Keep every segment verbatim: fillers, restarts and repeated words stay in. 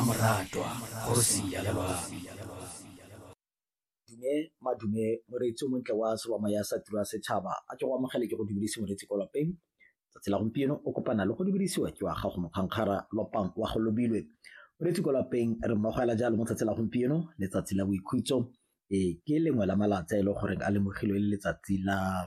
Mamoratwa Kgosi ya Lelwane. Dume madume moreetsi montle wa Solomon ya sa tiro ya setšhaba a ke go amogele ke go dumedise moreetsi ko lapeng tsatsi la gompieno o kopana le go dumedisiwa ke wa gago mokgankgara lopang wa go lobilwe moreetsi ko lapeng re mmogela jalo mo tsatsi la gompieno letsatsi la boikhutso e ke lengwe la malatsi a ile gore a lemogilwe le letsatsi la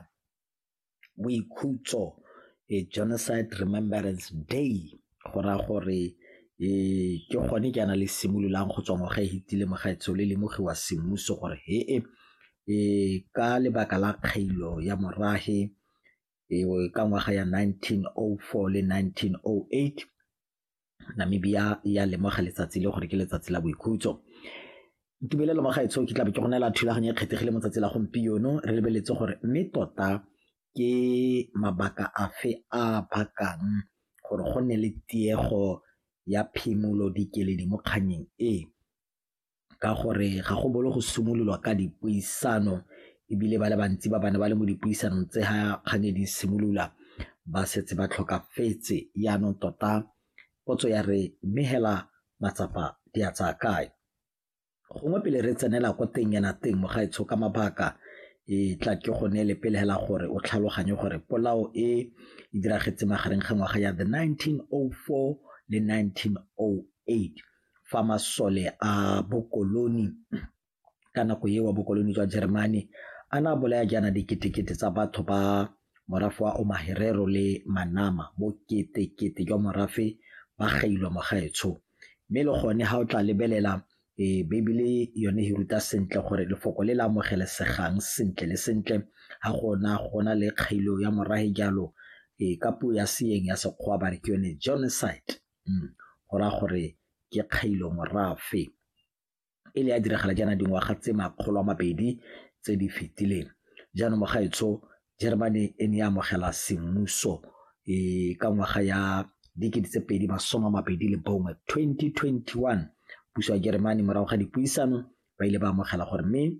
boikhutso e Genocide Remembrance Day go ra gore e ke gone ke ana le simololang go tswa ngwaga e hitile mogaetso le lemogiwa semmuso gore he e ka lebaka la kgailo ya morahe e ka ngwaga ya nineteen oh four le nineteen oh eight Namibia ya lemoga letsatsi le gore ke letsatsi la boikhutso. Itumelelo mogaetso ke tla be ke go nela thulaganyo e kgethegile mo tsatsi la gompieno re lebeletse gore mme tota ke mabaka afe a bakang gore go nne le tiego ya phimolo dikeledi mo kganyeng e ka gore ga go bolo go simololwa ka dipuisano ebile ba le bantsi ba bana ba le mo dipuisanong tse ha kganye di simolola ba setse ba tlhokafetse yaanong tota potso ya re mme hela matsapa di a tsaya kae gongwe pele re tsenela ko teng yana teng mogaetsho ka mabaka e tla ke go ne le pele hela gore o tlhaloganye gore polao e e diragetse magareng ga ngwaga ya the nineteen oh four le nineteen oh eight fa masole a bokoloni ka nako ye wa bokoloni jwa Germany ana bolaya jana diketekete tsa batho ba morafe wa Omaherero le Manama mo ketekete jwa morafe ba gailwa mogaetsho mme le gone ha o tla lebelela e Bibele yone e ruta sentle gore lefoko le la amogelesegang sentle le sentle ha gona gona le kgailo ya morahe jalo e ka puo ya seeng ya sekgowa ba re ke yone genocide go ra gore ke kgailo morafe e le ya diragala jana dingwaga tse makgolo a mabedi tse di fetileng jaanong mogaetsho Germany e ne ya amogela semmuso e ka ngwaga ya dikete tse pedi masome a mabedi le bongwe twenty twenty-one puso ya Germany morago ga dipuisano ba ile ba amogela gore mme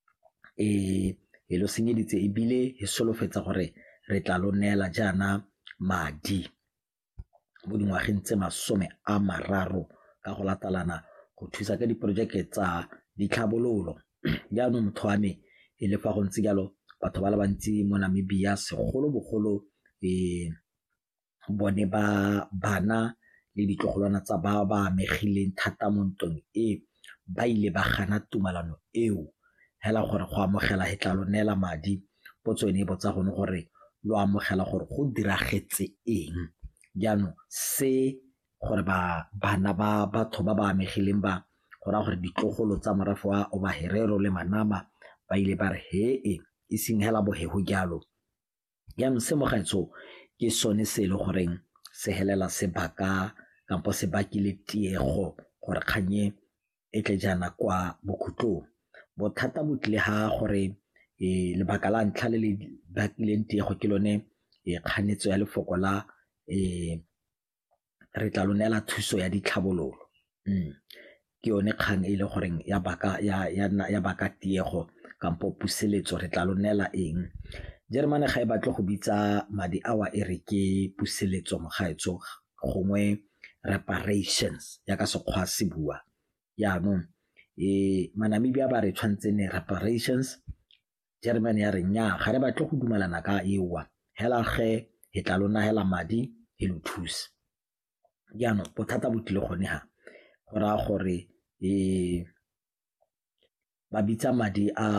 e e lo senyeditse ebile e solofetsa gore re tla lo neela jana madi mo dingwageng tse masome a mararo ka go latalana go thusa ka diprojeke tsa ditlhabololo jaanong motho wa me e le fa go ntse jalo batho ba le bantsi mo Namibia segolo bogolo e bone ba bana le ditlogolwana tsa ba ba amegileng thata mo ntong e ba ile ba gana tumalano eo hela gore go amogela he tla lo neela madi potso ene e botsa gone gore lo amogela gore go diragetse eng jaanong se gore ba bana ba batho ba ba amegileng ba gora gore ditlogolo tsa morafe wa Omaherero le Manama ba ile ba re he e iseng hela bohego jalo jaanong se mogaetso ke sone se le goreng se helela sebaka kampo se bakile tiego gore kganye e tle jana kwa bokhutlong bothata bo tle ha gore e lebaka la ntlha le le bakileng tiego ke lone e kganetso ya lefoko la e re tla lo neela thuso ya ditlhabololo mm ke yone kgang e le goreng ya baka ya ya baka tiego kampo puseletso re tla lo neela eng Germany ga e batle go bitsa madi awa e re ke puseletso mogaetso gongwe reparations ya ka sekgwa se bua yaanong e Manamibia ba re tshwantse ne reparations Germany ya re nya ga re batle go dumelana ka ewa hela ge e tla lona hela madi e lo thusa jaanong bothata bo tlile gone ha go ra gore e ba bitsa madi a